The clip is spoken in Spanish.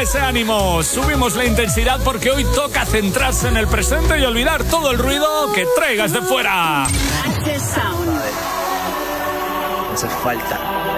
ese ánimo, subimos la intensidad porque hoy toca centrarse en el presente y olvidar todo el ruido que traigas de fuera. Hace falta.